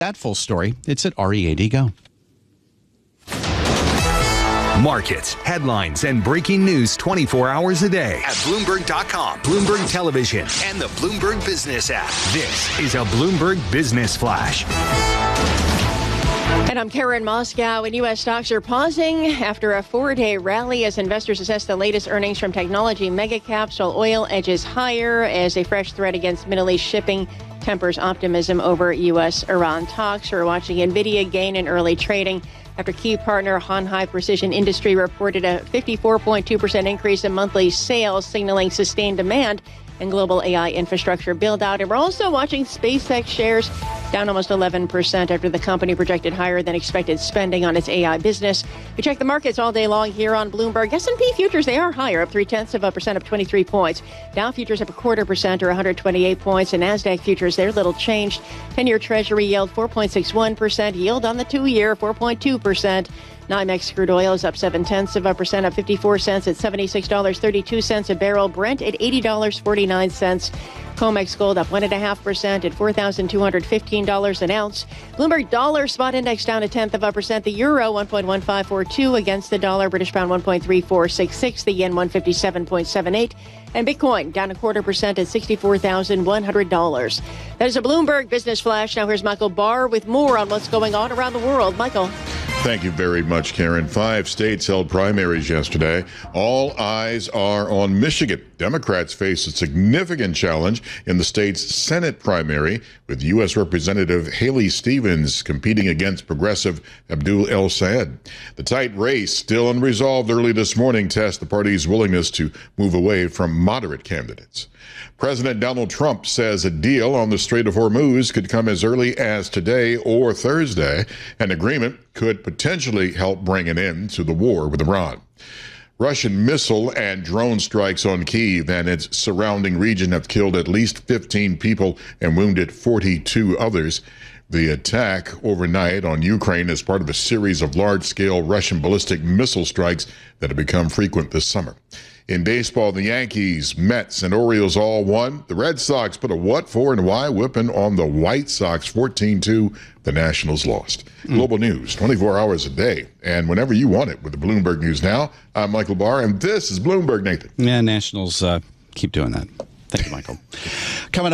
That full story, it's at READ Go. Markets, headlines, and breaking news 24 hours a day at Bloomberg.com, Bloomberg Television, and the Bloomberg Business app. This is a Bloomberg Business Flash. And I'm Karen Moscow, and U.S. stocks are pausing after a four-day rally as investors assess the latest earnings from technology megacaps, while oil edges higher as a fresh threat against Middle East shipping tempers optimism over U.S.-Iran talks. We're watching NVIDIA gain in early trading after key partner Han High Precision Industry reported a 54.2% increase in monthly sales, signaling sustained demand and global AI infrastructure build-out. And we're also watching SpaceX shares down almost 11% after the company projected higher than expected spending on its AI business. We check the markets all day long here on Bloomberg. S&P futures, they are higher, up 0.3%, up 23 points. Dow futures up 0.25% or 128 points. And NASDAQ futures, they're little changed. 10-year Treasury yield 4.61%, yield on the 2-year 4.2%. NYMEX crude oil is up 0.7%, up 54 cents at $76.32 a barrel. Brent at $80.49. COMEX gold up 1.5% at $4,215 an ounce. Bloomberg dollar spot index down 0.1%. The euro 1.1542 against the dollar. British pound 1.3466. The yen 157.78. And Bitcoin down 0.25% at $64,100. That is a Bloomberg Business Flash. Now here's Michael Barr with more on what's going on around the world. Michael. Thank you very much, Karen. 5 states held primaries yesterday. All eyes are on Michigan. Democrats face a significant challenge in the state's Senate primary, with U.S. Representative Haley Stevens competing against progressive Abdul El Sayed. The tight race, still unresolved early this morning, tests the party's willingness to move away from moderate candidates. President Donald Trump says a deal on the Strait of Hormuz could come as early as today or Thursday. An agreement could potentially help bring an end to the war with Iran. Russian missile and drone strikes on Kyiv and its surrounding region have killed at least 15 people and wounded 42 others. The attack overnight on Ukraine is part of a series of large-scale Russian ballistic missile strikes that have become frequent this summer. In baseball, the Yankees, Mets, and Orioles all won. The Red Sox put a what for and why whipping on the White Sox 14-2. The Nationals lost. Global news, 24 hours a day, and whenever you want it with the Bloomberg News Now. I'm Michael Barr, and this is Bloomberg, Nathan. Yeah, Nationals keep doing that. Thank you, Michael. Coming up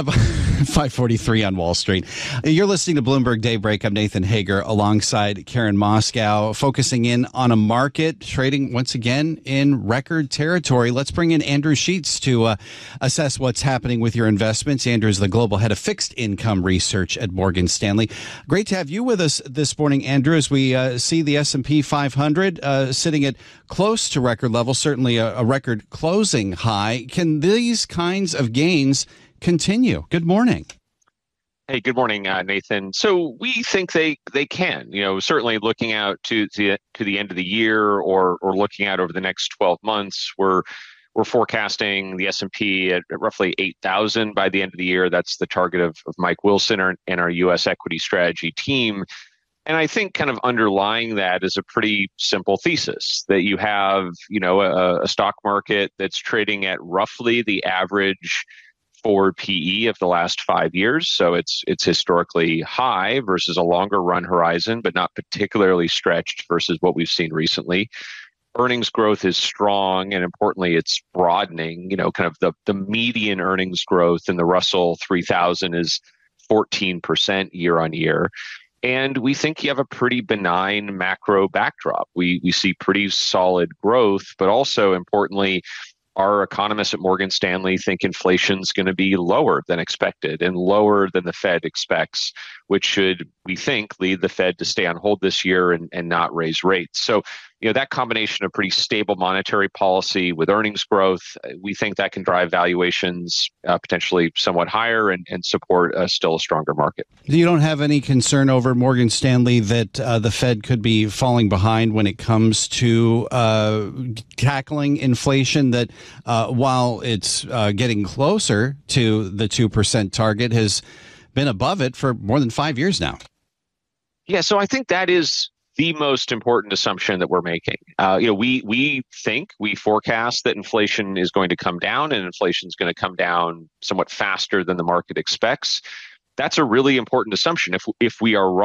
5:43 on Wall Street. You're listening to Bloomberg Daybreak. I'm Nathan Hager alongside Karen Moscow, focusing in on a market trading once again in record territory. Let's bring in Andrew Sheets to assess what's happening with your investments. Andrew is the global head of fixed income research at Morgan Stanley. Great to have you with us this morning, Andrew, as we see the S&P 500 sitting at close to record level, certainly a record closing high. Can these kinds of gains continue? Good morning. Hey, good morning, Nathan. So we think they can. Certainly looking out to the end of the year or looking out over the next 12 months, we're forecasting the S&P at roughly 8,000 by the end of the year. That's the target of Mike Wilson and our U.S. equity strategy team. And I think kind of underlying that is a pretty simple thesis that you have, a stock market that's trading at roughly the average forward PE of the last 5 years. So it's historically high versus a longer run horizon, but not particularly stretched versus what we've seen recently. Earnings growth is strong, and importantly, it's broadening. Kind of the median earnings growth in the Russell 3000 is 14% year on year. And we think you have a pretty benign macro backdrop. We see pretty solid growth, but also importantly, our economists at Morgan Stanley think inflation's going to be lower than expected and lower than the Fed expects, which should, we think, lead the Fed to stay on hold this year and not raise rates. So, that combination of pretty stable monetary policy with earnings growth, we think that can drive valuations potentially somewhat higher and support still a stronger market. You don't have any concern over Morgan Stanley that the Fed could be falling behind when it comes to tackling inflation, that while it's getting closer to the 2% target, has been above it for more than 5 years now? Yeah, so I think that is the most important assumption that we're making. We forecast that inflation is going to come down, and inflation is going to come down somewhat faster than the market expects. that's a really important assumption. If we are wrong